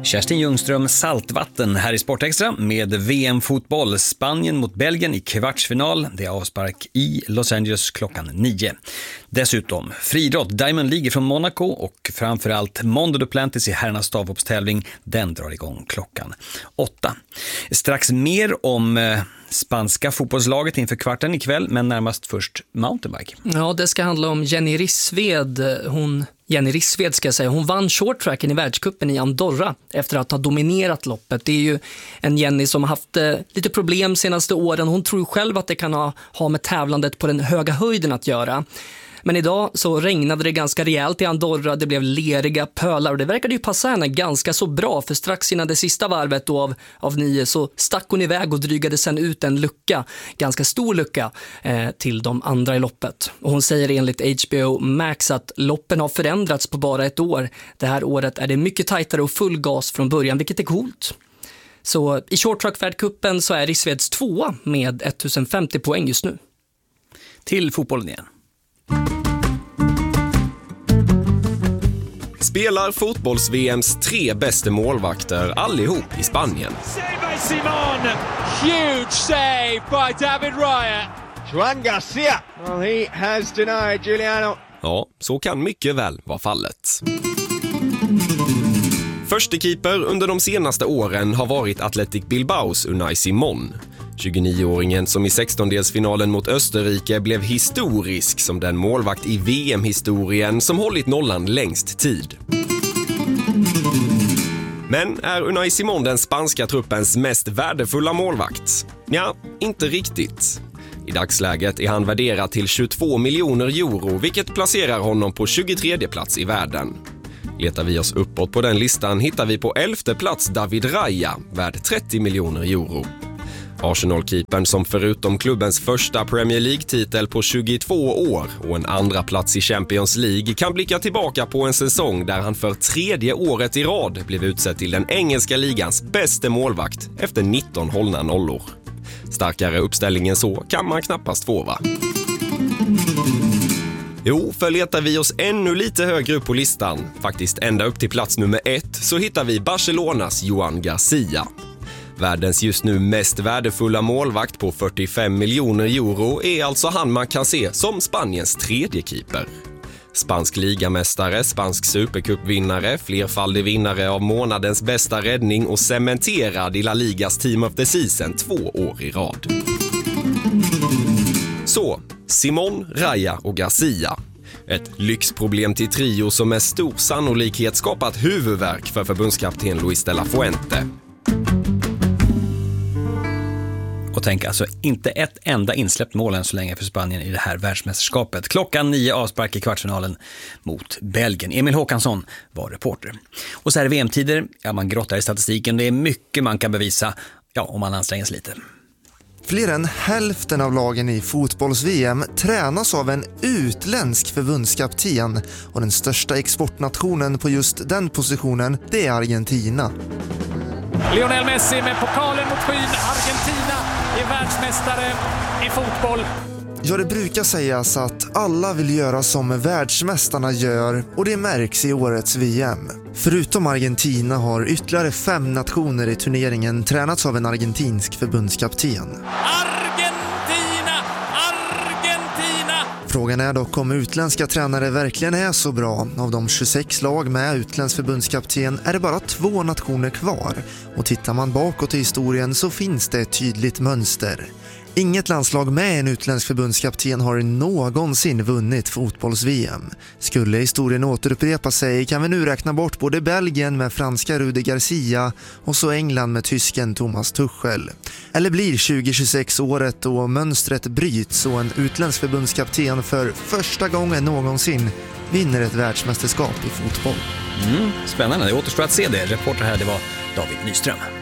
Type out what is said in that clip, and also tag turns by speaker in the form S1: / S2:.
S1: Kerstin Ljungström, saltvatten här i Sportextra med VM-fotboll. Spanien mot Belgien i kvartsfinal. Det är avspark i Los Angeles klockan 9. Dessutom friidrott, Diamond League från Monaco och framförallt Mondo Duplantis i herrarnas stavhoppstävling. Den drar igång klockan 8. Strax mer om spanska fotbollslaget inför kvarten ikväll, men närmast först mountainbike.
S2: Ja, det ska handla om Jenny Rissved. Jenny Rissved ska jag säga. Hon vann shorttracken i världscupen i Andorra efter att ha dominerat loppet. Det är ju en Jenny som har haft lite problem senaste åren. Hon tror själv att det kan ha med tävlandet på den höga höjden att göra. Men idag så regnade det ganska rejält i Andorra, det blev leriga pölar och det verkade ju passa henne ganska så bra, för strax innan det sista varvet då av 9 så stack hon iväg och drygade sen ut en lucka, ganska stor lucka till de andra i loppet. Och hon säger enligt HBO Max att loppen har förändrats på bara ett år. Det här året är det mycket tajtare och full gas från början, vilket är coolt. Så i short track världscupen så är Rissveds 2 med 1050 poäng just nu.
S1: Till fotbollen igen.
S3: Spelar fotbolls-VMs 3 bästa målvakter allihop i Spanien.
S4: Simon, huge save by David Raya.
S5: Juan Garcia, well, he has denied Juliano.
S3: Ja, så kan mycket väl vara fallet. Förste keeper under de senaste åren har varit Athletic Bilbaos Unai Simon. 29-åringen som i 16-delsfinalen mot Österrike blev historisk som den målvakt i VM-historien som hållit nollan längst tid. Men är Unai Simon den spanska truppens mest värdefulla målvakt? Ja, inte riktigt. I dagsläget är han värderad till 22 miljoner euro, vilket placerar honom på 23:e plats i världen. Letar vi oss uppåt på den listan hittar vi på 11:e plats David Raya, värd 30 miljoner euro. Arsenal-keepern som förutom klubbens första Premier League-titel på 22 år och en andra plats i Champions League kan blicka tillbaka på en säsong där han för 3:e året i rad blev utsedd till den engelska ligans bästa målvakt efter 19 hållna nollor. Starkare uppställningen så kan man knappast få, va? Jo, för letar vi oss ännu lite högre upp på listan, faktiskt ända upp till plats nummer 1, så hittar vi Barcelonas Juan Garcia. Världens just nu mest värdefulla målvakt på 45 miljoner euro är alltså han man kan se som Spaniens 3:e keeper. Spansk ligamästare, spansk supercupvinnare, flerfaldig vinnare av månadens bästa räddning och cementerad i La Ligas Team of the Season 2 år i rad. Så, Simon, Raya och Garcia. Ett lyxproblem till trio som med stor sannolikhet skapat huvudvärk för förbundskapten Luis de la Fuente.
S1: Och tänk alltså inte ett enda insläppt mål än så länge för Spanien i det här världsmästerskapet. Klockan 9 avspark i kvartsfinalen mot Belgien. Emil Håkansson var reporter. Och så här VM-tider, ja, man grottar i statistiken. Det är mycket man kan bevisa, ja, om man anstränger sig lite.
S6: Fler än hälften av lagen i fotbolls-VM tränas av en utländsk förbundskapten, och den största exportnationen på just den positionen, det är Argentina.
S4: Lionel Messi med pokalen mot skyn. Argentina är världsmästare i fotboll.
S6: Ja, det brukar sägas att alla vill göra som världsmästarna gör, och det märks i årets VM. Förutom Argentina har ytterligare 5 nationer i turneringen tränats av en argentinsk förbundskapten. Frågan är dock om utländska tränare verkligen är så bra. Av de 26 lag med utländsk förbundskapten är det bara 2 nationer kvar. Och tittar man bakåt i historien så finns det ett tydligt mönster. Inget landslag med en utländsk förbundskapten har någonsin vunnit fotbolls-VM. Skulle historien återupprepa sig kan vi nu räkna bort både Belgien med franska Rudi Garcia och så England med tysken Thomas Tuchel. Eller blir 2026 året då mönstret bryts och en utländsk förbundskapten för första gången någonsin vinner ett världsmästerskap i fotboll?
S1: Spännande, det återstår att se det. Reporter här, det var David Nyström.